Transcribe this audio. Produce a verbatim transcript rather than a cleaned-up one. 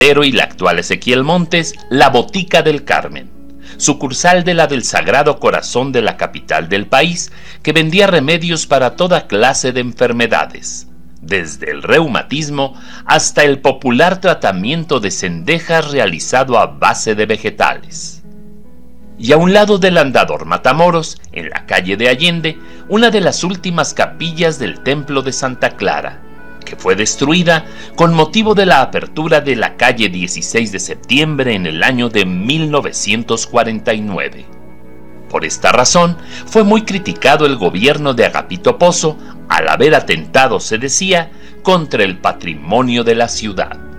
y la actual Ezequiel Montes, la Botica del Carmen, sucursal de la del Sagrado Corazón de la capital del país, que vendía remedios para toda clase de enfermedades, desde el reumatismo hasta el popular tratamiento de cendejas realizado a base de vegetales. Y a un lado del Andador Matamoros, en la calle de Allende, una de las últimas capillas del Templo de Santa Clara, que fue destruida con motivo de la apertura de la calle dieciséis de septiembre en el año de mil novecientos cuarenta y nueve. Por esta razón, fue muy criticado el gobierno de Agapito Pozo al haber atentado, se decía, contra el patrimonio de la ciudad.